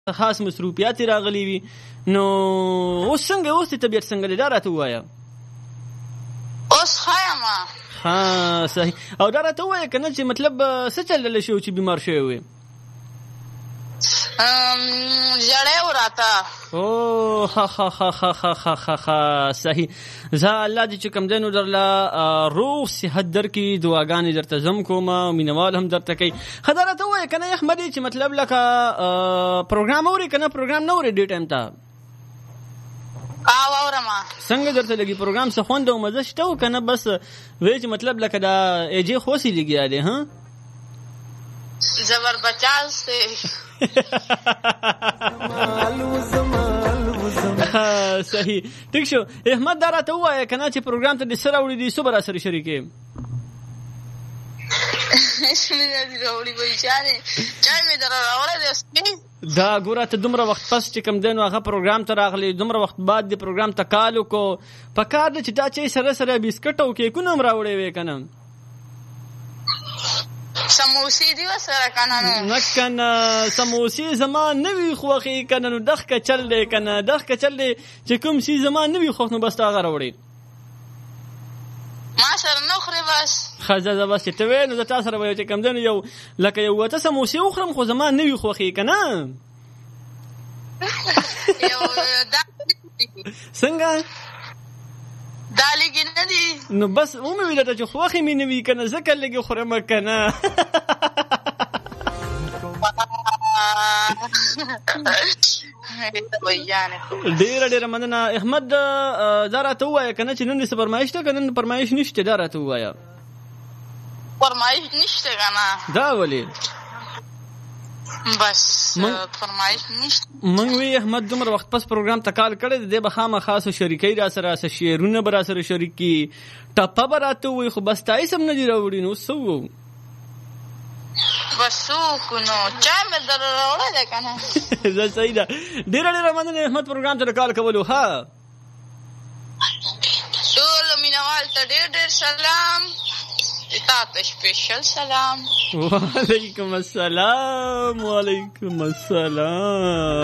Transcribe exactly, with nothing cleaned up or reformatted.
خاص مصروفیات راغلي وي. نو اوس څنګه اوس طبیعت څنګه دی دا راته ووایه. اوس ښه یم. ها صحیح. او دا راته ووایه که نه چې مطلب څه چل شوی چې بیمار شوی وې؟ ژړی و راته. او ها ها ها ها ها ها ها ها صحیح. زه الله دې چې کوم دی نو درله روغ صحت درکړي، دعاګانې درته زم کوم، مینوال هم درته کوي. ښه دا راته ووایه که نه احمدې چې مطلب لکه پروګرام اورې که نه پروګرام نه اورې ډې ټایم ته؟ او اورم. څنګه درته لګي پروګرام؟ څه خوند او مزه شته و که نه بس وایې چې مطلب لکه دا ایجې خوسې لګیا دی؟ ها زبر بچاز دی. صحیح ټیک شو. احمد دا راته ووایه که نه چې پروګرام ته دې څه راوړي دي څه به راسره شریکې؟ دا ګوره ته دومره وخت پس چې کوم دی نو هغه پروګرام ته راغلی، دومره وخت بعد دې پروګرام ته کال وکړو، په کار دی چې دا چای سره سره بسکټ او کیکونه هم راوړی وې که نه؟ سموسې دي ورسره که نه؟ نه که نه سموسې زما نه وي خوښې که نه، نو دغ کچل دی که نه، دغ کچل دی چې کوم څیز زما نه وي خوښ نو بس ته هغه راوړې. ما سره نه خورې بس؟ ښه زه زه بس چې ته وې نو زه تا سره به یو چې کوم دی نو یو لکه یو اوته سموسې وخورم خو زما نه وي خوښې که نه. څنګه؟ دا لږې نه دي؟ نو بس ومې وي درته چې خوښې مې نه وي که نه ځکه لږې خورم که نه. ډېره ډېره مننه احمد. دا راته ووایه که نه چې نن دې څه فرمایش ده که نن فرمایش نشته؟ دا راته ووایه. فرمایش نشته که نه؟ دا ولې؟ بس فرمایش نشته. موږ وی احمد دومره وخت پس پروګرام ته کال کړی دی، به خامخا څه شریکۍ را سره، څه شعرونه به را سره شریک کړي، ټپه به راته ووایي، خو بس تایس هم نه دي راوړي. نو څه وو؟ بس څه وکړو نو چای مې در راوړی دی که نه؟ زه صحیح ده. ډېره ډېره مننه احمد پروګرام ته د کال کولو. ها ټولو مینوال ته ډېر ډېر سلام، تا ته سپیشل سلام. وعلیکم السلام. وعلیکم السلام.